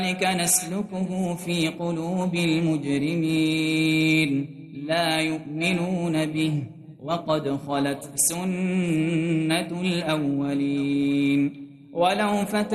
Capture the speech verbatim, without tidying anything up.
نسلكه في قلوب المجرمين لا يؤمنون به وقد خلت سنة الأولين ولو فتح